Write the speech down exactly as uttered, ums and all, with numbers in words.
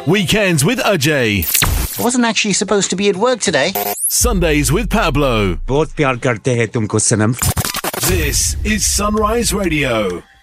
Weekends with Ajay. I wasn't actually supposed to be at work today. Sundays with Pablo. बहुत प्यार करते हैं तुमको सनम. This is Sunrise Radio.